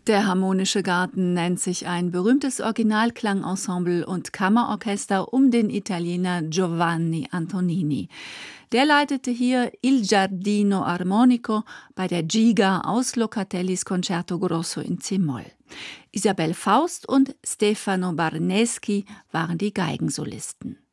Der Harmonische Garten nennt sich ein berühmtes Originalklangensemble und Kammerorchester um den Italiener Giovanni Antonini. Der leitete hier Il Giardino Armonico bei der Giga aus Locatellis Concerto Grosso in c-Moll. Isabel Faust und Stefano Barneschi waren die Geigensolisten.